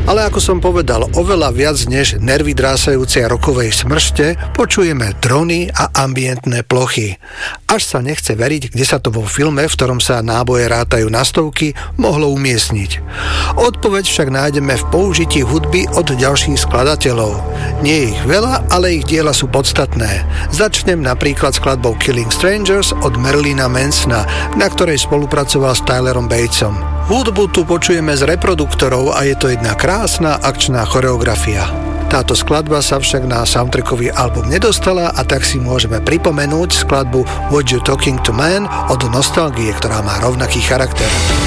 Ale ako som povedal, oveľa viac než nervy drásajúcej rokovej smršte počujeme drony a ambientné plochy. Až sa nechce veriť, kde sa to vo filme, v ktorom sa náboje rátajú na stovky, mohlo umiestniť. Odpoveď však nájdeme v použití hudby od ďalších skladateľov. Nie je ich veľa, ale ich diela sú podstatné. Začnem napríklad skladbou Killing Strangers od Marilina Mansona, na ktorej spolupracoval s Tylerom Batesom. Hudbu tu počujeme z reproduktorov a je to jedna krásna akčná choreografia. Táto skladba sa však na soundtrackový album nedostala a tak si môžeme pripomenúť skladbu What You Talking to Man od Nostalgie, ktorá má rovnaký charakter.